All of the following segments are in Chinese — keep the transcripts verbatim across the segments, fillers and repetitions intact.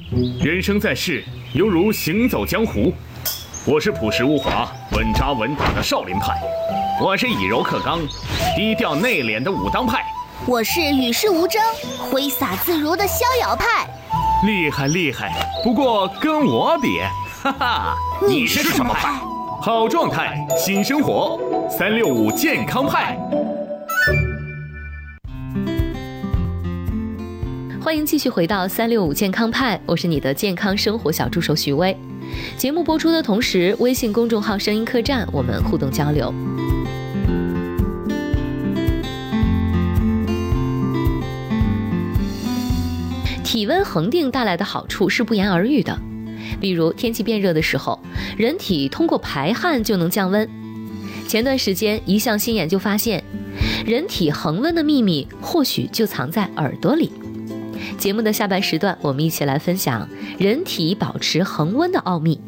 人生在世，犹如行走江湖。我是朴实无华、稳扎稳打的少林派，我是以柔克刚、低调内敛的武当派， 我是与世无争、挥洒自如的逍遥派。 厉害厉害，不过跟我比，哈哈， 你是什么派？ 好状态，新生活，三六五健康派。 欢迎继续回到三六五健康派，我是你的健康生活小助手徐薇。节目播出的同时，微信公众号声音客栈我们互动交流。体温恒定带来的好处是不言而喻的，比如天气变热的时候，人体通过排汗就能降温。前段时间一项新研究发现，人体恒温的秘密或许就藏在耳朵里。节目的下半时段，我们一起来分享人体保持恒温的奥秘。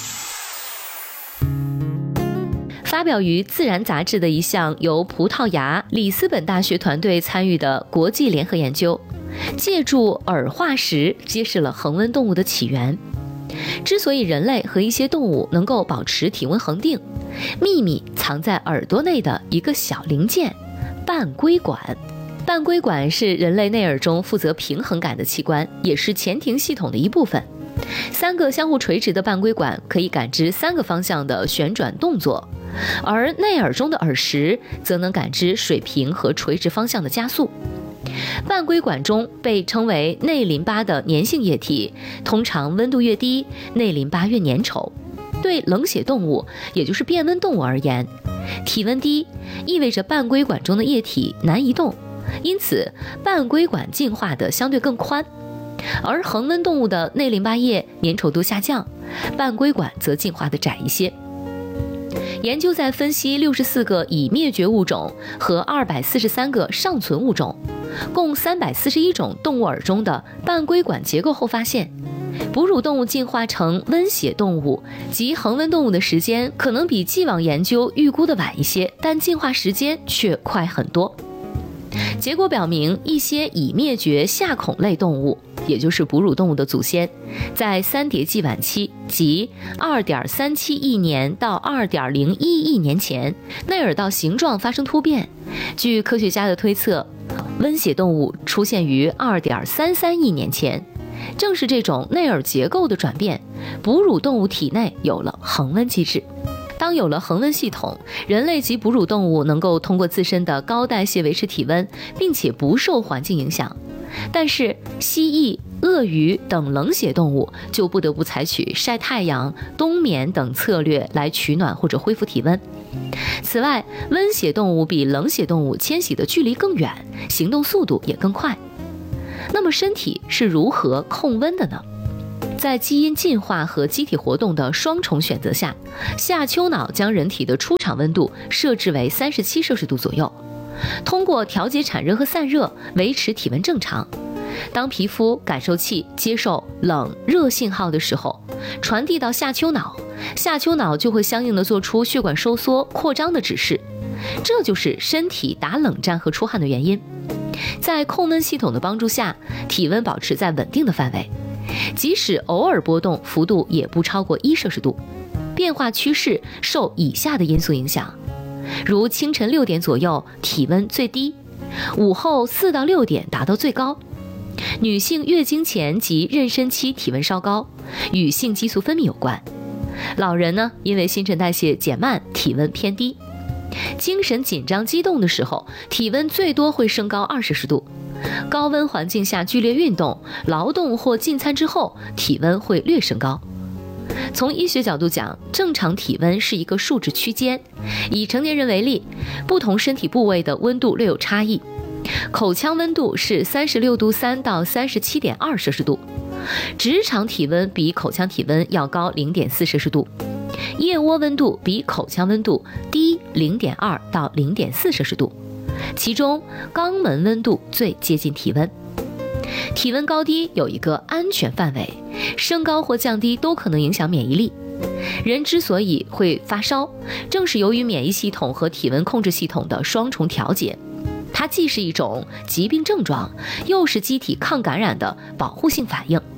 发表于《自然》杂志的一项由葡萄牙里斯本大学团队参与的国际联合研究，借助耳化石揭示了恒温动物的起源。之所以人类和一些动物能够保持体温恒定，秘密藏在耳朵内的一个小零件——半规管。半规管是人类内耳中负责平衡感的器官，也是前庭系统的一部分。三个相互垂直的半规管可以感知三个方向的旋转动作，而内耳中的耳石则能感知水平和垂直方向的加速。半规管中被称为内淋巴的粘性液体，通常温度越低，内淋巴越粘稠。对冷血动物，也就是变温动物而言，体温低意味着半规管中的液体难移动，因此半规管进化的相对更宽。而恒温动物的内淋巴液粘稠度下降，半规管则进化的窄一些。研究在分析六十四个已灭绝物种和二百四十三个尚存物种，共三百四十一种动物耳中的半规管结构后发现，哺乳动物进化成温血动物及恒温动物的时间可能比既往研究预估的晚一些，但进化时间却快很多。结果表明，一些已灭绝夏孔类动物，也就是哺乳动物的祖先，在三叠纪晚期，即 二点三七亿年到 二点零一亿年前，内耳道形状发生突变。据科学家的推测，温血动物出现于 二点三三亿年前。正是这种内耳结构的转变，哺乳动物体内有了恒温机制。当有了恒温系统，人类及哺乳动物能够通过自身的高代谢维持体温，并且不受环境影响。但是蜥蜴、鳄鱼等冷血动物就不得不采取晒太阳、冬眠等策略来取暖或者恢复体温。此外，温血动物比冷血动物迁徙的距离更远，行动速度也更快。那么身体是如何控温的呢？在基因进化和机体活动的双重选择下，下丘脑将人体的出厂温度设置为三十七摄氏度左右，通过调节产热和散热维持体温正常。当皮肤感受器接受冷热信号的时候，传递到下丘脑，下丘脑就会相应的做出血管收缩扩张的指示，这就是身体打冷战和出汗的原因。在控温系统的帮助下，体温保持在稳定的范围，即使偶尔波动，幅度也不超过一摄氏度。变化趋势受以下的因素影响，如清晨六点左右体温最低，午后四到六点达到最高。女性月经前及妊娠期体温稍高，与性激素分泌有关。老人呢，因为新陈代谢减慢，体温偏低。精神紧张激动的时候，体温最多会升高二摄氏度。高温环境下剧烈运动、劳动或进餐之后，体温会略升高。从医学角度讲，正常体温是一个数值区间。以成年人为例，不同身体部位的温度略有差异。口腔温度是三十六度三到三十七点二摄氏度，直肠体温比口腔体温要高零点四摄氏度，腋窝温度比口腔温度低零点二到零点四摄氏度，其中肛门温度最接近体温。体温高低有一个安全范围，升高或降低都可能影响免疫力。人之所以会发烧，正是由于免疫系统和体温控制系统的双重调节。它既是一种疾病症状，又是机体抗感染的保护性反应。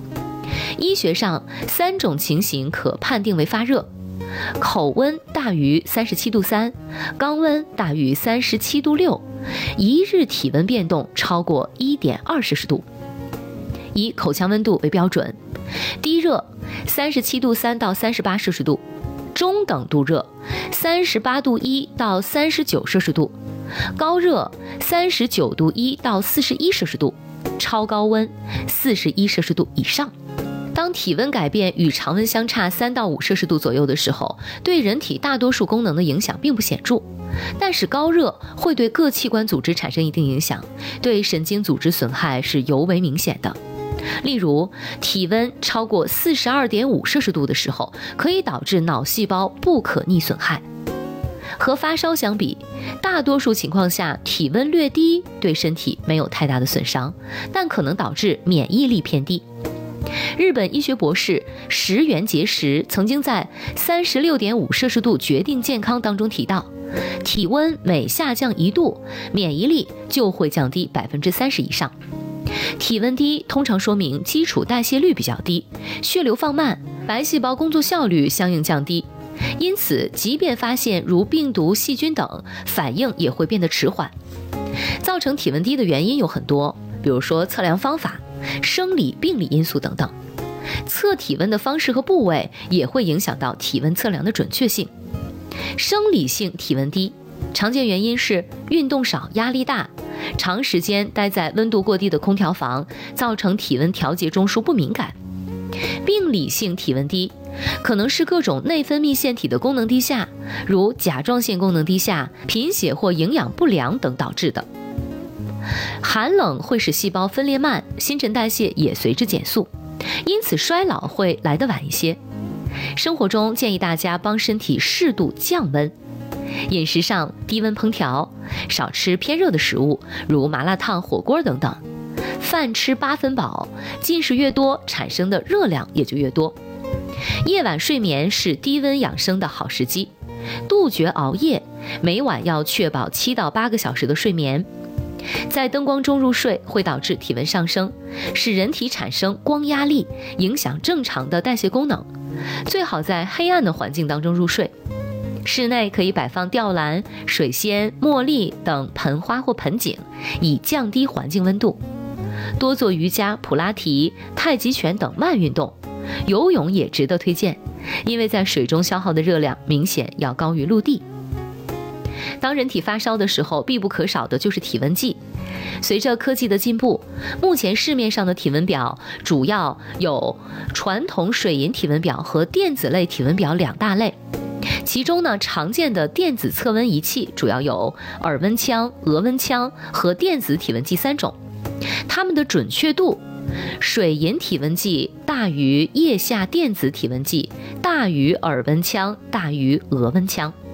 医学上，三种情形可判定为发热：口温大于三十七度三，肛温大于三十七度六，一日体温变动超过一点二摄氏度。以口腔温度为标准，低热三十七度三到三十八摄氏度，中等度热三十八度一到三十九摄氏度，高热三十九度一到四十一摄氏度，超高温四十一摄氏度以上。当体温改变与常温相差三到五摄氏度左右的时候，对人体大多数功能的影响并不显著，但是高热会对各器官组织产生一定影响，对神经组织损害是尤为明显的。例如，体温超过 四十二点五摄氏度的时候，可以导致脑细胞不可逆损害。和发烧相比，大多数情况下体温略低对身体没有太大的损伤，但可能导致免疫力偏低。日本医学博士石原节食曾经在 三十六点五摄氏度决定健康当中提到，体温每下降一度，免疫力就会降低 百分之三十 以上。体温低通常说明基础代谢率比较低，血流放慢，白细胞工作效率相应降低，因此即便发现如病毒、细菌等，反应也会变得迟缓。造成体温低的原因有很多，比如说测量方法、生理病理因素等等。测体温的方式和部位也会影响到体温测量的准确性。生理性体温低，常见原因是运动少、压力大，长时间待在温度过低的空调房，造成体温调节中枢不敏感。病理性体温低，可能是各种内分泌腺体的功能低下，如甲状腺功能低下、贫血或营养不良等导致的。寒冷会使细胞分裂慢，新陈代谢也随之减速，因此衰老会来得晚一些。生活中建议大家帮身体适度降温，饮食上低温烹调，少吃偏热的食物，如麻辣烫、火锅等等。饭吃八分饱，进食越多，产生的热量也就越多。夜晚睡眠是低温养生的好时机，杜绝熬夜，每晚要确保七到八个小时的睡眠。在灯光中入睡会导致体温上升，使人体产生光压力，影响正常的代谢功能。最好在黑暗的环境当中入睡。室内可以摆放吊兰、水仙、茉莉等盆花或盆景，以降低环境温度。多做瑜伽、普拉提、太极拳等慢运动，游泳也值得推荐，因为在水中消耗的热量明显要高于陆地。当人体发烧的时候，必不可少的就是体温计。随着科技的进步，目前市面上的体温表主要有传统水银体温表和电子类体温表两大类。其中呢，常见的电子测温仪器主要有耳温枪、额温枪和电子体温计三种。它们的准确度，水银体温计大于腋下电子体温计，大于耳温枪，大于额温枪。